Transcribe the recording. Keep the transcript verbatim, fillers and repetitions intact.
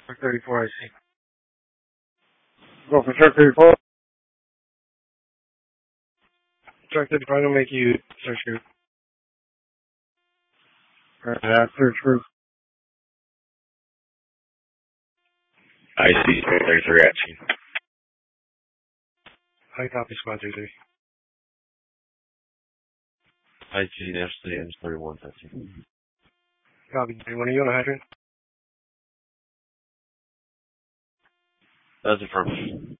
Truck thirty-four, I see. Go for truck thirty-four. Truck thirty-four, I'm gonna make you search group. Alright, uh, search group. I see, thirty-three at scene. I copy squad thirty-three. I see, F C N thirty-one, at scene. Copy, one of you on a hydrant? That's affirmative.